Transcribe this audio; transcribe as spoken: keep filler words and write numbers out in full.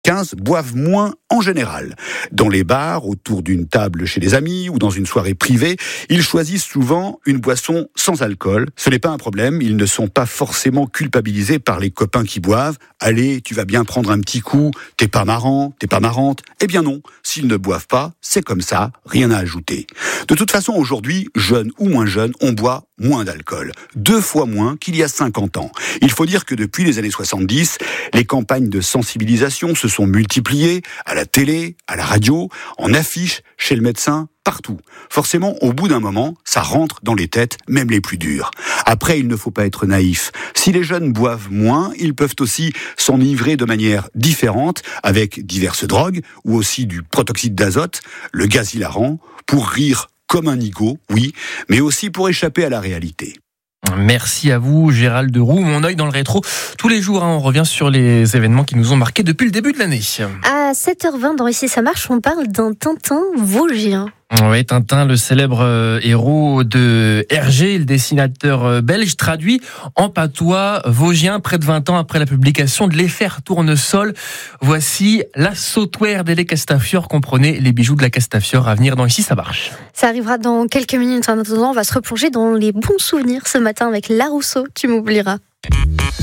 quinze boivent moins en général. Dans les bars, autour d'une table chez des amis ou dans une soirée privée, ils choisissent souvent une boisson sans alcool. Ce n'est pas un problème, ils ne sont pas forcément culpabilisés par les copains qui boivent. Allez, tu vas bien prendre un petit coup, t'es pas marrant, t'es pas marrante. Eh bien non, s'ils ne boivent pas, c'est comme ça, rien à ajouter. De toute façon, aujourd'hui, jeunes ou moins jeunes, on boit moins d'alcool. Deux fois moins qu'il y a cinquante ans. Il faut dire que depuis les années soixante-dix, les campagnes de sensibilisation se sont multipliées à la télé, à la radio, en affiches, chez le médecin, partout. Forcément, au bout d'un moment, ça rentre dans les têtes, même les plus dures. Après, il ne faut pas être naïf. Si les jeunes boivent moins, ils peuvent aussi s'enivrer de manière différente, avec diverses drogues, ou aussi du protoxyde d'azote, le gaz hilarant, pour rire comme un nigo, oui, mais aussi pour échapper à la réalité. Merci à vous, Gérald Roux. Mon œil dans le rétro. Tous les jours, hein, on revient sur les événements qui nous ont marqués depuis le début de l'année. À sept heures vingt, dans Ici ça marche, on parle d'un Tintin vosgien. Oui, Tintin, le célèbre euh, héros de Hergé, le dessinateur euh, belge, traduit en patois vosgien près de vingt ans après la publication de l'Effer Tournesol. Voici la sautoire de la Castafiore, comprenez les bijoux de la Castafiore à venir dans Ici ça marche. Ça arrivera dans quelques minutes. En attendant, on va se replonger dans les bons souvenirs ce matin avec La Rousseau, tu m'oublieras.